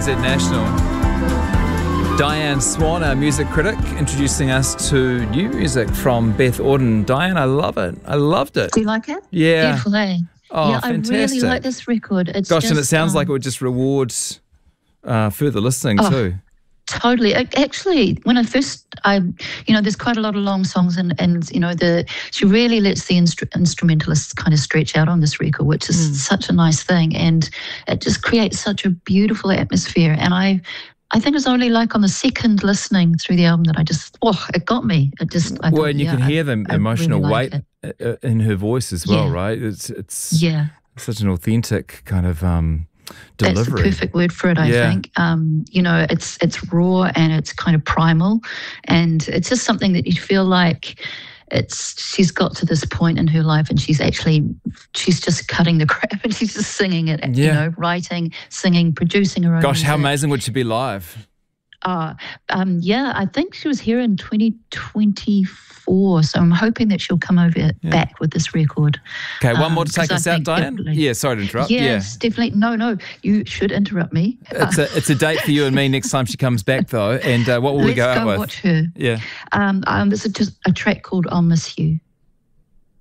NZ National. Diane Swan, our music critic, introducing us to new music from Beth Auden. Diane, I love it. I loved it. Do you like it? Yeah. Beautiful, eh? Oh, yeah, fantastic. I really like this record. It's Gosh, just, and it sounds like it would just reward further listening too. Totally. Actually, when I first, there's quite a lot of long songs, and she really lets the instrumentalists kind of stretch out on this record, which is such a nice thing, and it just creates such a beautiful atmosphere. And I think it was only like on the second listening through the album that it got me. I thought, and you can hear the emotional really weight in her voice as well, right? It's such an authentic kind of delivery. That's the perfect word for it, I think. It's raw and it's kind of primal, and it's just something that you feel like she's got to this point in her life and she's just cutting the crap and she's just singing it, writing, singing, producing her own Gosh, how music. amazing would she be live? I think she was here in 2024, so I'm hoping that she'll come over back with this record. Okay, one more to take us out, Diane? Yeah, sorry to interrupt. Yes, definitely. No, you should interrupt me. It's a date for you and me next time she comes back, though. And what will we go out with? Let's go watch her. Yeah. This is just a track called I'll Miss You.